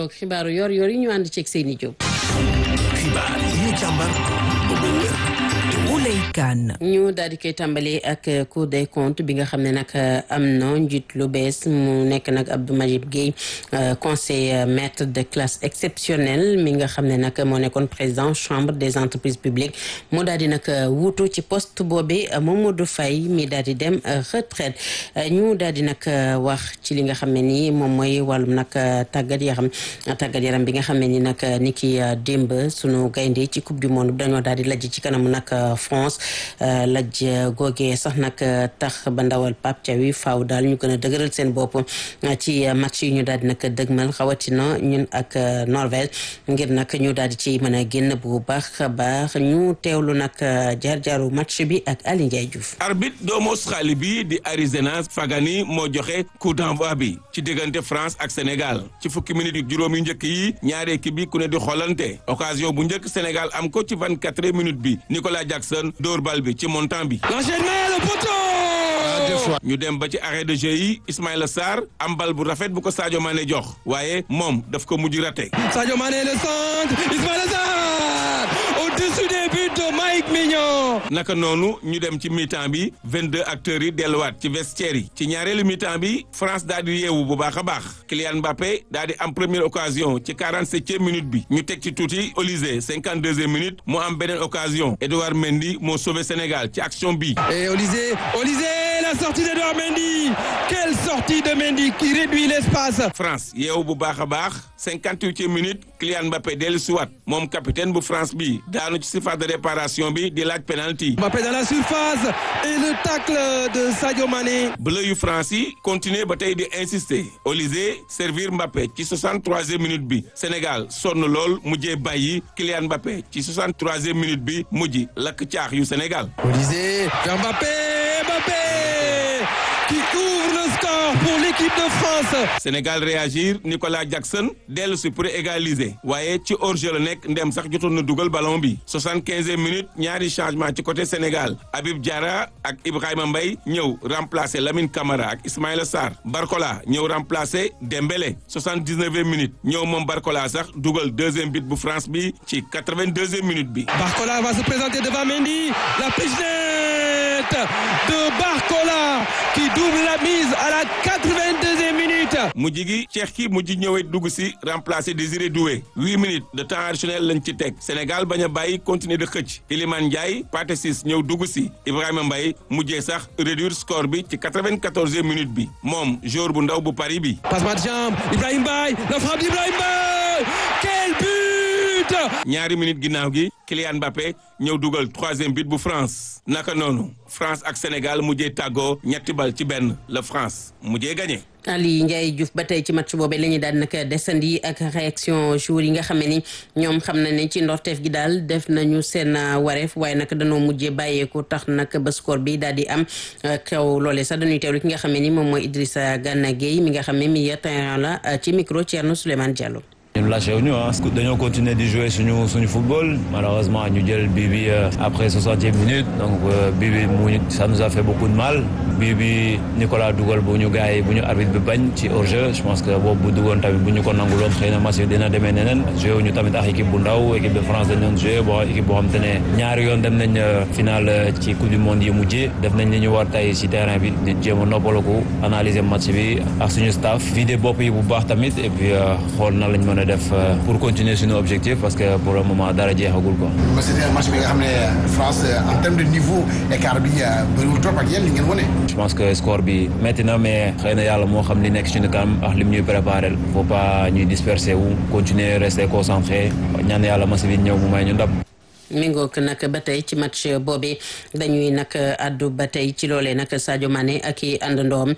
ngoog xibaaru yor yi ñu ànd ceeg Seyni Diop. xibaar yi ñu càmbar ba mu wér te Ouleye Kane. ñu daal di koy tàmbali ak Cour des comptes bi nga xam ne nag am na njiit lu bees mu nekk nag Abdou Majib Guèye conseiller maître de classe exceptionnelle mi nga xam ne nag moo nekkoon président chambre des entreprises publiques mu daal di nag wuutu ci poste boobi Mamadou Faye mi daal di dem retraite ñu daal di nag wax ci li nga xam ne nii moom mooy wàllum nag tàggat yaram bi nga xam ne ni nag ni ki démb sunu gaynde ci coupe du monde dañoo daal di lajj ci kanamu nag France lajj googee sax nag tax ba ndawal Pape Thiaw faaw daal ñu gën a dëgëral seen bopp ci match yi ñu daal di nag dëgmal xawatina ñun ak Norvège ngir nag ñu daal di ci mën a génn bu baax a baax ñu teewlu nag jaar-jaaru match bi ak Ali Ndiaye Diouf. arbitre doomu Australie bi di Arizona Fagani moo joxe coup d'envoi bi ci diggante France ak Sénégal ci fukki minutes yu juróom yu njëkk yi ñaari équipe bi ku ne di xoolante occasion bu njëkk Sénégal am ko ci 24e minute bi Nicolas Jackson dóor bal bi ci montant bi. l'enchaînement le poteau. ñu dem ba ci arrêt de jeu yi Ismaïla Sarr am bal bu rafet bu ko Sadio Mané jox waaye moom daf ko mujj raté. Sadio Mané le centre Ismaïla Sarr au-dessus des buts de Mike Mignon. naka noonu ñu dem ci mi-temps bi 22 acteurs yi delluwaat ci vestiaire yi ci ñaareelu mi-temps bi France daal di yeewu bu baax a baax Kylian Mbappé daal di am première occasion ci 47e minute bi ñu teg ci tuuti Olysée 52e minute mu am beneen occasion Edouard Mendy moo sauvé Sénégal ci action bi. et Olysée la sortie d'Edouard Mendy, quelle sortie de Mendy qui réduit l'espace. France yeewu bu baax a baax 58e minute Kylian Mbappé dellusiwaat moom capitaine bu France bi daanu ci surface de réparation bi di laaj penalty. Mbappé dans la surface et le tacle de Sadio Mané. bleu yu France yi continuer ba tey di insister Olysée servir Mbappé ci 63e minute bi Sénégal sonn lool mujjee bàyyi Kylian Mbappé ci 63e minute bi mujj lakk caax yu Sénégal. Olysée Mbappé qui ouvre le score pour l'équipe de France. Sénégal réagir Nicolas Jackson dellu si pour égaliser waaye ci hors-jeu la nekk ndem sax jotoon na dugal ballon bi 75e minute ñaari changement ci côté Sénégal Habib Diarra ak Ibrahima Mbaye ñëw remplacer Lamine Camara ak Ismaïla Sarr Barcola ñëw remplacer Dembélé 79e minute ñëw moom Barcola sax dugal deuxième but bu France bi ci 82e minute bi. Barcola va se présenter devant Mendy, la pichenette de Barcola qui double la mise à la 82e minute. mujj gi Cheikh ki mujj ñëwee dugg si remplacer Désiré Doué 8 minutes de temps additionnel lañ ci teg Sénégal bañ a bàyyi continuer de xëcc Iliman Ndiaye Pathé Ciss ñëw dugg si Ibrahima Mbaye mujjee sax réduire score bi ci 94e minute bi moom joueur bu ndaw bu Paris bi. Passement de jambe Ibrahima Mbaye la frappe d'Ibrahima Mbaye quel but. ñaari minute ginnaaw gi Kylian Mbappé ñëw dugal 3e but bu France naka noonu France ak Sénégal mujjee tàggoo ñetti bal ci benn la France mujjee gagné. Ali Ndiaye Diouf ba tey ci match boobee la ñuy daal nag desandi ak réaction joueurs yi nga xam ne ni ñoom xam na ne ci ndorteef gi daal def nañu seen wareef waaye nag dañoo mujjee bàyyeeku tax nag ba score bi daal di am kaw loolee sax dañuy teewlu ki nga xam ne ni moom mooy Idrissa Gana Gueye mi nga xam ne milieu terrain la ci micro Thierno Souleymane Diallo. ñun lâché wu ñu dañoo continuer di jouer suñu football malheureusement ñu jël bii bi après 60e minute donc bii bi ça nous a fait beaucoup de mal bii bi Nicolas dugal bu ñu gars yi bu ñu arbitre bi bañ ci hors-jeu je pense que boobu bu dugoon tamit bu ñu ko nanguloon xëy na match bi dina demee neneen joué wu ñu tamit ak équipe bu ndaw équipe de France dañ doon joué bon équipe boo xam te ne ñaari yoon dem nañ finale ci coupe du monde yi mujjee def nañ li ñu war tey ci terrain bi di jéem a noppalaku analyser match bi ak suñu staff vider bopp yi bu baax tamit et puis xool na lañ mën a def pour continuer sur nos objectifs parce que pour le moment dara jeexagul quoi. c'était un match bi nga xam ne France en termes de niveau écart bi bëriwul trop ak yéen li ngeen wane. je pense que score bi métti na mais xëy na yàlla moo xam li nekk suñu kanam ak lim ñuy préparé faut pas ñuy disperser wu continuer rester concentré ñaan yàlla match bi ñëw mu may ñu ndam. méngoog nag ba tey ci match boobee dañuy nag àddu ba tey ci loolee nag Sadio Mané ak i àndandoom